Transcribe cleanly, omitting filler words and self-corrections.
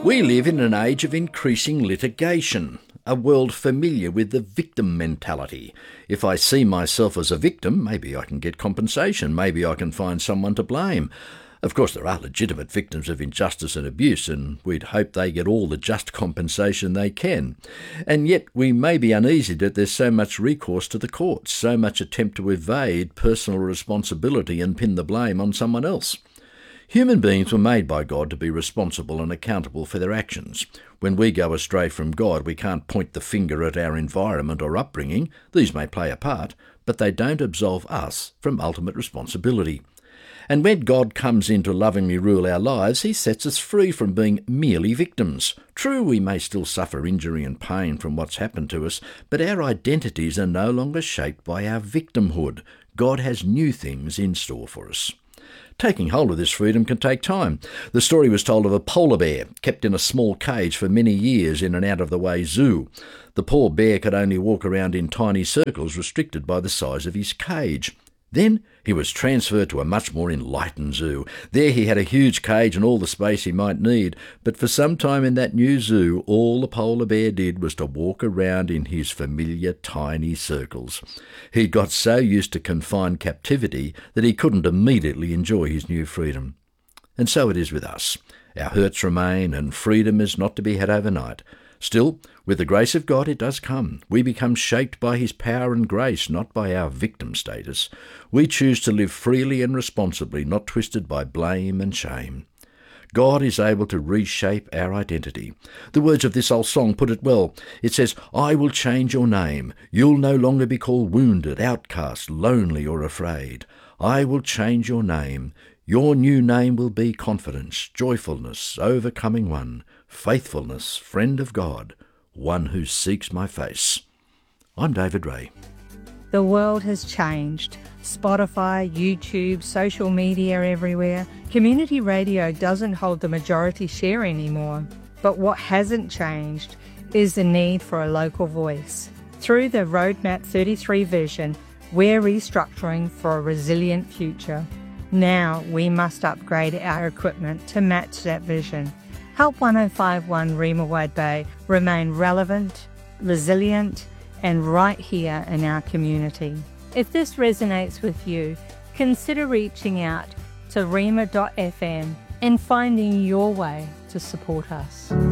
We live in an age of increasing litigation, a world familiar with the victim mentality. If I see myself as a victim, maybe I can get compensation, maybe I can find someone to blame. Of course, there are legitimate victims of injustice and abuse, and we'd hope they get all the just compensation they can. And yet we may be uneasy that there's so much recourse to the courts, so much attempt to evade personal responsibility and pin the blame on someone else. Human beings were made by God to be responsible and accountable for their actions. When we go astray from God, we can't point the finger at our environment or upbringing. These may play a part, but they don't absolve us from ultimate responsibility. And when God comes in to lovingly rule our lives, he sets us free from being merely victims. True, we may still suffer injury and pain from what's happened to us, but our identities are no longer shaped by our victimhood. God has new things in store for us. Taking hold of this freedom can take time. The story was told of a polar bear kept in a small cage for many years in an out-of-the-way zoo. The poor bear could only walk around in tiny circles restricted by the size of his cage. Then he was transferred to a much more enlightened zoo. There he had a huge cage and all the space he might need, but for some time in that new zoo, all the polar bear did was to walk around in his familiar tiny circles. He got so used to confined captivity that he couldn't immediately enjoy his new freedom. And so it is with us. Our hurts remain, and freedom is not to be had overnight. Still, with the grace of God, it does come. We become shaped by his power and grace, not by our victim status. We choose to live freely and responsibly, not twisted by blame and shame. God is able to reshape our identity. The words of this old song put it well. It says, "I will change your name. You'll no longer be called wounded, outcast, lonely or afraid. I will change your name. Your new name will be confidence, joyfulness, overcoming one, faithfulness, friend of God, one who seeks my face." I'm David Ray. The world has changed. Spotify, YouTube, social media everywhere. Community radio doesn't hold the majority share anymore. But what hasn't changed is the need for a local voice. Through the Roadmap 33 vision, we're restructuring for a resilient future. Now we must upgrade our equipment to match that vision. Help 1051 Reema Wide Bay remain relevant, resilient, and right here in our community. If this resonates with you, consider reaching out to reema.fm and finding your way to support us.